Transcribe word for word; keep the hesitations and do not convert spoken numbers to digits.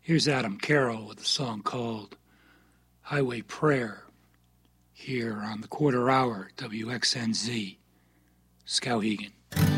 Here's Adam Carroll with a song called Highway Prayer here on the Quarter Hour, W X N Z, Skowhegan.